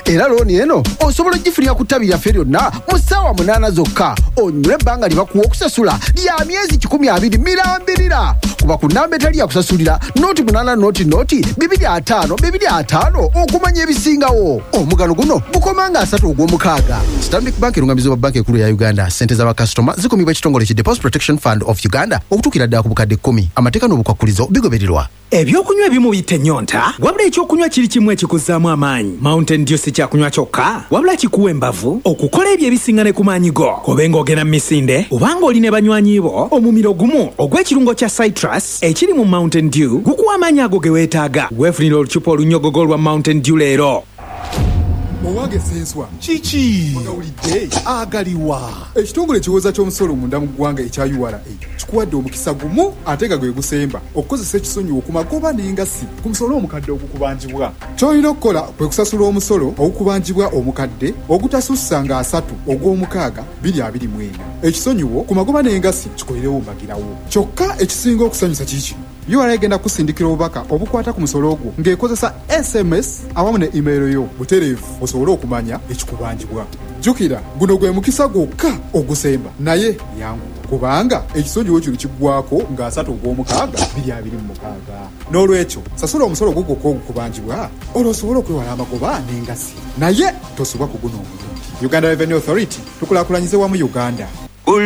Era looni eno osobola ogifulira ku ttabi lyaffe lyonna mu ssaawa 8 zokka. Onywe ebbanga lye bakuwa okusasula lya myezi 12 mirambirira. Kuba ku nnamba etali yakusasulira nooti 8 nooti 255 okumanya ebisingawo. Omugano guno gukoma nga 3 ogw'omukaaga. Stanbic Bank erungamiza banka enkulu ya Uganda. Ssente z'abakasitoma zikumibwa ekitongole ki Deposit Protection Fund of Uganda okutuukira ddala ku bukadde 10. Amateeka n'obukwakkulizo bigobererwa. Ebyokunywa ebimu biyita ennyonta, wabula ekyokunywa kiri kimu ekikuzzaamu amaanyi. Mountain Dew si kyakunywa kyokka, wabula kikuwa embavu okukola ebyo ebisiŋŋane ku maanyi go. Obe ng'ogenda mu misinde, obanga oli ne banywanyi bo, omumiro gumu ogw'ekirungo kya citrus ekiri mu Mountain Dew gukuwa amaanyi ago ge weetaaga. Weefunira olucupa olunnyogogo lwa Mountain Dew leero. Owange senswa kiki ogawulidde agaliwa ekitongole kiwoza ky'omusolo munda mu ggwanga ekya URA kikuwadde omukisa gumu ate nga gwe gusemba okukozesa ekisonyiwo ku magoba n'engassi ku musolo omukadde ogukubanjibwa. Ky'olina okukola kwe kusasula omusolo ogukubanjibwa omukadde ogutasussa nga 3 ogw'omukaaga 2024. Ekisonyiwo ku magoba n'engassi kikolerewo mbagirawo. Kyokka ekisinga okusanyusa kiki URA egenda kusindikira obubaka obukwata ku musolo ogwo ng'ekozesa SMS awamu ne email yo butereevu osobole okumanya ekikubanjibwa. Jjukira guno gwe mukisa gwokka ogusemba naye yangu kubanga ekisonyiwo kino kiggwako nga 3 ogw'omukaaga 2026. N'olwekyo sasula omusolo gwo gwokka ogukubanjibwa olwo osobole okwewala amagoba n'engassi naye tosubwa ku guno omulungi. Uganda Revenue Authority tukulaakulanyize wamu Uganda.